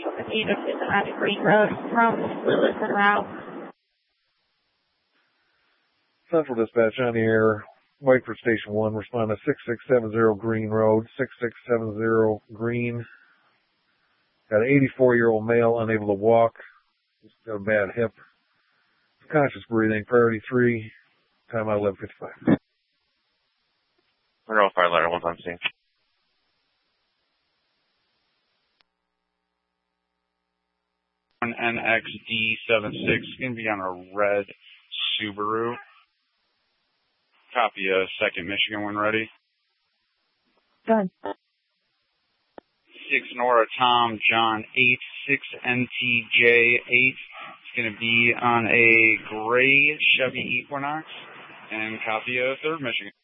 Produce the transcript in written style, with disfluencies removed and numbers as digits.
the need of Cincinnati Green Road from Lewis and Route. Central Dispatch on the air. Whiteford Station 1, respond to 6670 Green Road, 6670 Green. Got an 84-year-old male unable to walk. He's got a bad hip. Conscious breathing, priority 3, time out 11:55. Monroe Fire Letter 1 on scene. NXD76 going to be on a red Subaru. Copy 2nd Michigan when ready. Done. 6 Nora Tom John 8 6 NTJ 8. It's going to be on a gray Chevy Equinox. And copy 3rd Michigan.